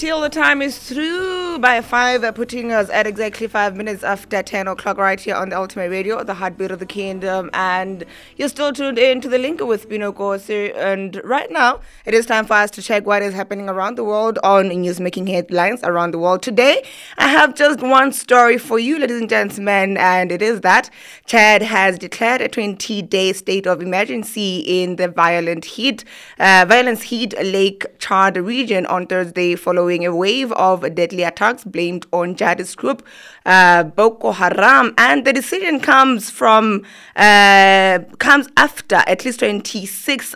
until the time is through by 5, putting us at exactly 5 minutes after 10 o'clock right here on the Ultimate Radio, the heartbeat of the kingdom. And you're still tuned in to the link with Bino Gosi. And right now, it is time for us to check what is happening around the world on news making headlines around the world. Today, I have just one story for you, ladies and gentlemen, and it is that Chad has declared a 20-day state of emergency in the violence hit Lake Chad region on Thursday following a wave of deadly attacks blamed on jihadist group Boko Haram, and the decision comes after at least 26